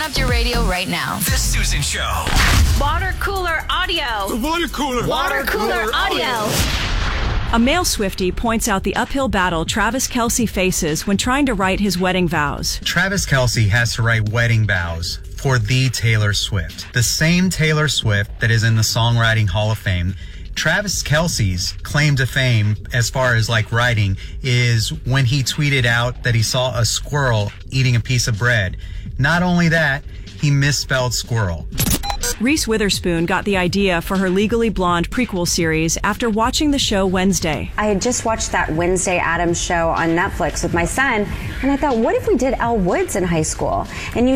up your radio right now. The Susan Show. Water cooler audio. Water cooler. Water cooler audio. A male Swiftie points out the uphill battle Travis Kelce faces when trying to write his wedding vows. Travis Kelce has to write wedding vows for the Taylor Swift. The same Taylor Swift that is in the Songwriting Hall of Fame. Travis Kelce's claim to fame as far as writing is when he tweeted out that he saw a squirrel eating a piece of bread. Not only that, he misspelled squirrel. Reese Witherspoon got the idea for her Legally Blonde prequel series after watching the show Wednesday. I had just watched that Wednesday Addams show on Netflix with my son, and I thought, what if we did Elle Woods in high school? And you